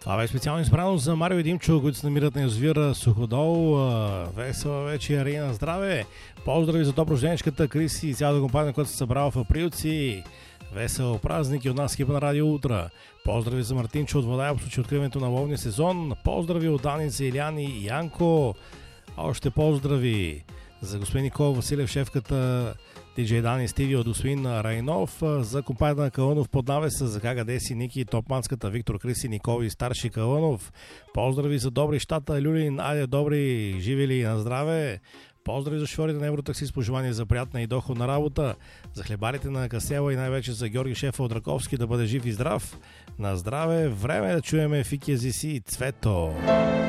Това беше специално избрано за Марио и Димчо, които се намират на язовир Суходол. Весела вечер и на здраве! Поздрави за доброжденичката Криси и цялата компания, която се събрала в Априлци. Весел празник и от нас екипа на Радио Утра. Поздрави за Мартинчо от Вода, по случай откриването на ловния сезон. Поздрави от Даница, Иляни и Янко. Още поздрави за господин Никола Василев, шефката диджей Дани Стиви от господин Райнов, за компанията на Калънов под навеса, за Гага Деси, Ники, топманската Виктор Криси, Никола и старши Калънов. Поздрави за Добри щата, Люлин, Айде Добри, живи ли на здраве. Поздрави за шофьорите на Евротакси с пожелание за приятна и доходна работа, за хлебарите на Касела и най-вече за Георги Шефа от Раковски да бъде жив и здрав. На здраве, време е да чуеме Фики Азиси и Цвето.